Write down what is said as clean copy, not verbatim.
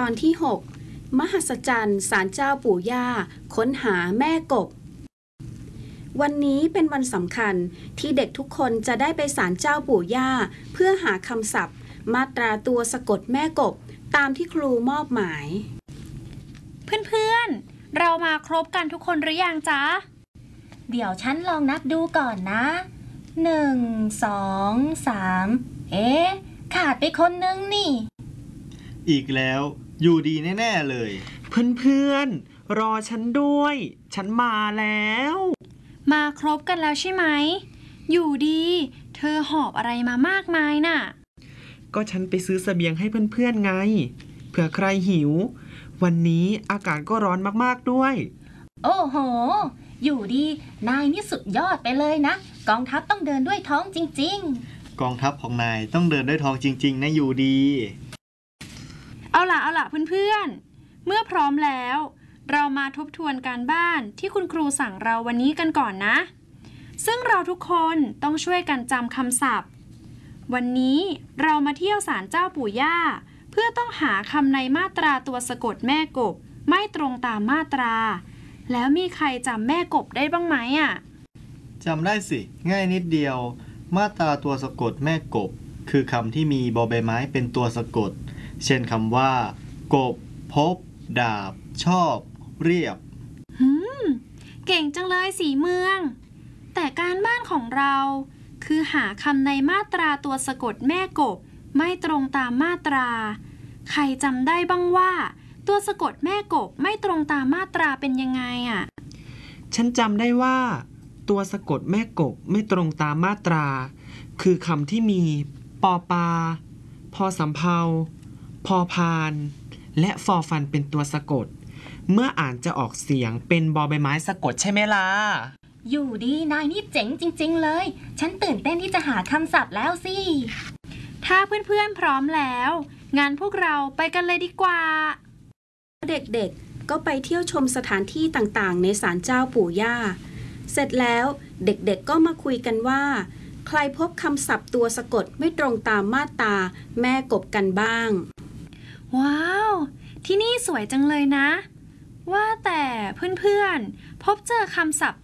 ตอนที่6มหัศจรรย์ศาลเจ้าปู่ย่าค้นหาแม่กบวันนี้เป็นวันสำคัญที่เด็กทุกคนจะได้ไปศาลเจ้าปู่ย่าเพื่อหาคำศัพท์มาตราตัวสะกดแม่กบตามที่ครูมอบหมายเพื่อนๆเรามาครบกันทุกคนหรือยังจ๊ะเดี๋ยวฉันลองนับดูก่อนนะ1 2 3ขาดไปคนนึงนี่อีกแล้วอยู่ดีแน่ๆเลยเพื่อนๆรอฉันด้วยฉันมาแล้วมาครบกันแล้วใช่ไหมอยู่ดีเธอหอบอะไรมามากมายน่ะก็ฉันไปซื้อเสบียงให้เพื่อนๆไงเผื่อใครหิววันนี้อากาศก็ร้อนมากๆด้วยโอ้โหอยู่ดีนายนี่สุดยอดไปเลยนะกองทัพต้องเดินด้วยท้องจริงๆกองทัพของนายต้องเดินด้วยท้องจริงๆนะอยู่ดีเอาล่ะเพื่อนๆเมื่อพร้อมแล้วเรามาทบทวนการบ้านที่คุณครูสั่งเราวันนี้กันก่อนนะซึ่งเราทุกคนต้องช่วยกันจำคำศัพท์วันนี้เรามาเที่ยวศาลเจ้าปู่ย่าเพื่อต้องหาคำในมาตราตัวสะกดแม่กบไม่ตรงตามมาตราแล้วมีใครจำแม่กบได้บ้างไหมจำได้สิง่ายนิดเดียวมาตราตัวสะกดแม่กบคือคำที่มีบอใบไม้เป็นตัวสะกดเช่นคำว่ากบพบดาบชอบเรียบเก่งจังเลยสีเมืองแต่การบ้านของเราคือหาคำในมาตราตัวสะกดแม่กบไม่ตรงตามมาตราใครจำได้บ้างว่าตัวสะกดแม่กบไม่ตรงตามมาตราเป็นยังไงฉันจำได้ว่าตัวสะกดแม่กบไม่ตรงตามมาตราคือคำที่มีปอปาพอสำเภาพอพานและฟอฟันเป็นตัวสะกดเมื่ออ่านจะออกเสียงเป็นบอใบไม้สะกดใช่ไหมล่ะอยู่ดีนายนี่เจ๋งจริงๆเลยฉันตื่นเต้นที่จะหาคำศัพท์แล้วสิถ้าเพื่อนๆพร้อมแล้วงั้นพวกเราไปกันเลยดีกว่าเด็กๆก็ไปเที่ยวชมสถานที่ต่างๆในศาลเจ้าปู่ย่าเสร็จแล้วเด็กๆก็มาคุยกันว่าใครพบคำศัพท์ตัวสะกดไม่ตรงตามมาตราแม่กบกันบ้างว้าวที่นี่สวยจังเลยนะว่าแต่เพื่อนๆพบเจอคำศัพท์